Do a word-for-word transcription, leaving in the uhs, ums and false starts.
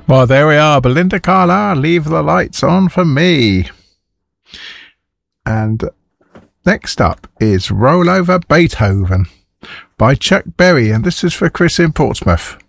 Well, there we are. Belinda Carlisle, Leave the Lights On for Me. And next up is Roll Over Beethoven by Chuck Berry, and this is for Chris in Portsmouth.